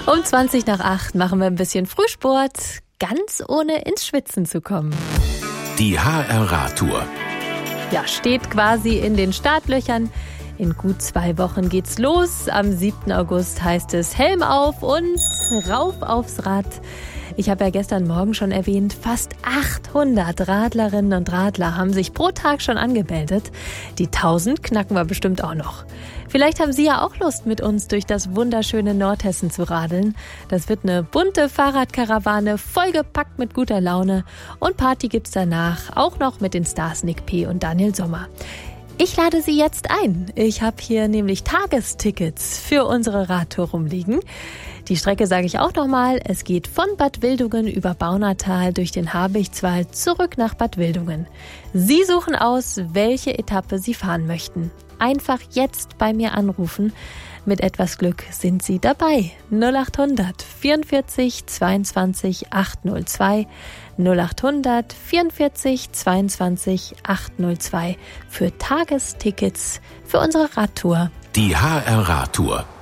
Um 7:20 machen wir ein bisschen Frühsport, ganz ohne ins Schwitzen zu kommen. Die HR-Radtour. Ja, steht quasi in den Startlöchern. In gut 2 Wochen geht's los. Am 7. August heißt es Helm auf und rauf aufs Rad. Ich habe ja gestern Morgen schon erwähnt, fast 800 Radlerinnen und Radler haben sich pro Tag schon angemeldet. Die 1000 knacken wir bestimmt auch noch. Vielleicht haben Sie ja auch Lust, mit uns durch das wunderschöne Nordhessen zu radeln. Das wird eine bunte Fahrradkarawane, vollgepackt mit guter Laune. Und Party gibt's danach, auch noch mit den Stars Nick P. und Daniel Sommer. Ich lade Sie jetzt ein. Ich habe hier nämlich Tagestickets für unsere Radtour rumliegen. Die Strecke sage ich auch nochmal. Es geht von Bad Wildungen über Baunatal durch den Habichtswald zurück nach Bad Wildungen. Sie suchen aus, welche Etappe Sie fahren möchten. Einfach jetzt bei mir anrufen. Mit etwas Glück sind Sie dabei. 0800 44 22 802 0800 44 22 802 für Tagestickets für unsere Radtour. Die HR-Radtour.